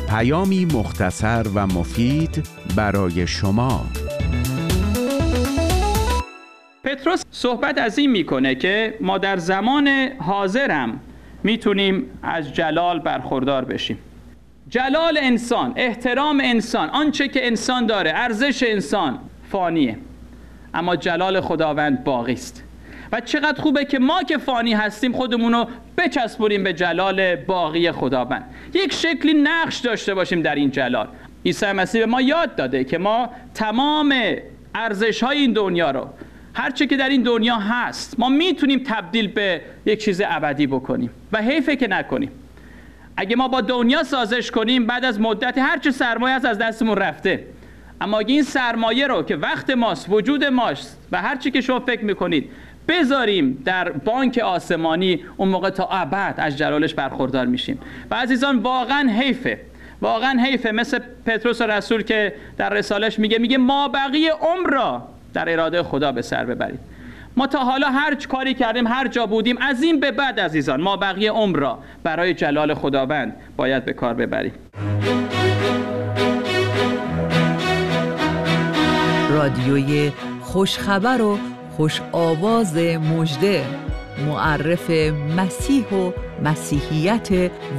پیامی مختصر و مفید برای شما. پتروس صحبت از این میکنه که ما در زمان حاضر هم میتونیم از جلال برخوردار بشیم. جلال انسان، احترام انسان، آنچه که انسان داره، ارزش انسان فانیه، اما جلال خداوند باقی است. و چقدر خوبه که ما که فانی هستیم خودمونو بچسبونیم به جلال باقی خداوند، یک شکلی نقش داشته باشیم در این جلال. عیسی مسیح به ما یاد داده که ما تمام ارزش‌های این دنیا رو، هر چه که در این دنیا هست، ما میتونیم تبدیل به یک چیز ابدی بکنیم و حیفه که نکنیم. اگه ما با دنیا سازش کنیم، بعد از مدتی هر چه سرمایه از دستمون رفته. اما اگه این سرمایه رو که وقت ماست، وجود ماست و هر چی که شما فکر میکنید بذاریم در بانک آسمانی، اون موقع تا ابد از جلالش برخوردار میشیم. و عزیزان واقعا حیفه مثل پتروس رسول که در رسالش میگه ما بقیه عمر را در اراده خدا به سر ببریم. ما تا حالا هر کاری کردیم، هر جا بودیم، از این به بعد عزیزان ما بقیه عمر را برای جلال خداوند باید به کار ببریم. رادیوی خوشخبر و خوش آواز مژده، معرف مسیح و مسیحیت